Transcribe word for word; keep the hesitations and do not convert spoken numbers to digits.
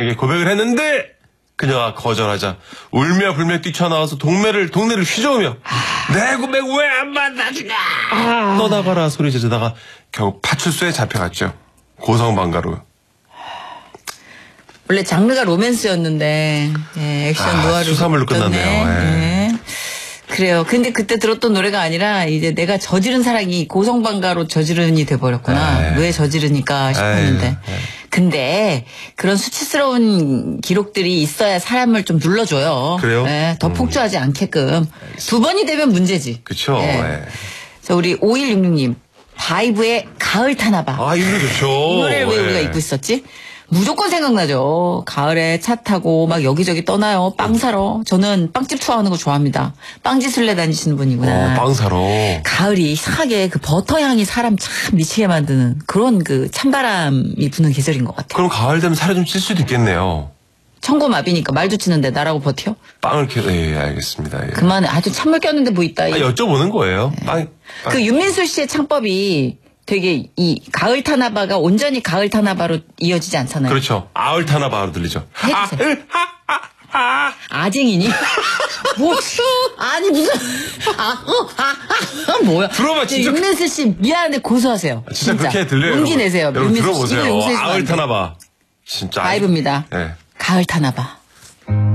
남편에게 고백을 했는데 그녀가 거절하자 울며 불며 뛰쳐나와서 동네를 동네를 휘저으며 아... 내 고백 왜 안 받아주냐 아... 떠나가라 소리 지르다가 결국 파출소에 잡혀갔죠. 고성방가로. 원래 장르가 로맨스였는데 예, 액션 아, 노아로 수사물로 끝났네요. 예. 예. 그래요. 근데 그때 들었던 노래가 아니라 이제 내가 저지른 사랑이 고성방가로 저지른이 돼버렸구나. 에이. 왜 저지르니까 싶었는데. 에이. 에이. 근데 그런 수치스러운 기록들이 있어야 사람을 좀 눌러줘요. 그래요? 예, 더 음. 폭주하지 않게끔. 두 번이 되면 문제지. 그쵸. 예. 예. 자, 우리 오일육육 님. 바이브의 가을 타나봐. 아, 이 노래 좋죠. 이 노래를 왜 예. 우리가 잊고 있었지? 무조건 생각나죠. 가을에 차 타고 막 여기저기 떠나요. 빵 사러. 저는 빵집 투어하는 거 좋아합니다. 빵지술래 다니시는 분이구나. 어, 빵 사러. 가을이 이상하게 그 버터 향이 사람 참 미치게 만드는 그런 그 찬바람이 부는 계절인 것 같아요. 그럼 가을 되면 살이 좀 찔 수도 있겠네요. 청고마비니까 말도 치는데 나라고 버텨? 빵을 캐, 예, 알겠습니다. 예. 그만해. 아주 찬물 꼈는데 뭐 있다. 아, 여쭤보는 거예요. 네. 빵, 빵. 그 윤민수 씨의 창법이 되게 이 가을 타나바가 온전히 가을 타나바로 이어지지 않잖아요. 그렇죠. 아을 타나 바로 들리죠. 해주세요. 아, 아, 아. 아쟁이니? 뭐, 아니, 무슨, 아, 어, 아, 아, 뭐야. 들어봐, 진짜. 윤민수 씨, 미안한데 고소하세요. 진짜, 진짜 그렇게 들려요. 용기 여러분. 내세요. 여러분 윤민수 씨. 들어보세요. 이거 용서해주면 안 아을 돼요. 타나 봐. 진짜. 바이브입니다. 예. 가을 타나봐.